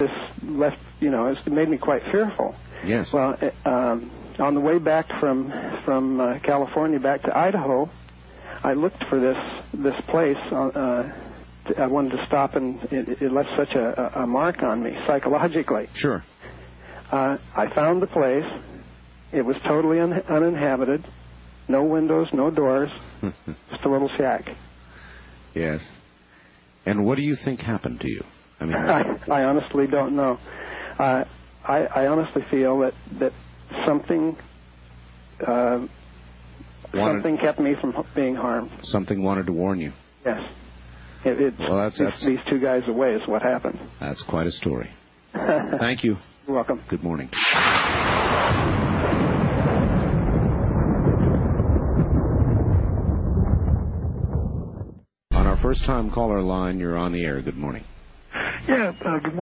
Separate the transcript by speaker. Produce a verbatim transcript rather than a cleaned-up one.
Speaker 1: this left, you know, it made me quite fearful.
Speaker 2: Yes.
Speaker 1: Well, it, um, on the way back from from uh, California back to Idaho, I looked for this this place. Uh, I wanted to stop, and it, it left such a, a mark on me psychologically.
Speaker 2: Sure.
Speaker 1: Uh, I found the place. It was totally un- uninhabited. No windows, no doors, just a little shack.
Speaker 2: Yes. And what do you think happened to you? I mean,
Speaker 1: I, I honestly don't know. Uh, I, I honestly feel that that something uh,
Speaker 2: wanted,
Speaker 1: something kept me from being harmed.
Speaker 2: Something wanted to warn you.
Speaker 1: Yes. It, it
Speaker 2: well, that's, that's
Speaker 1: these two guys away is what happened.
Speaker 2: That's quite a story. Thank you.
Speaker 1: You're welcome.
Speaker 2: Good morning. On our first-time caller line, you're on the air. Good morning.
Speaker 3: Yeah, uh, good morning.